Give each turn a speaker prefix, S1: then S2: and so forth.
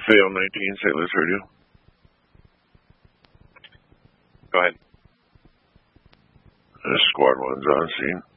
S1: Fail 19, St. Louis Radio.
S2: Go ahead.
S1: Squad 1's on scene.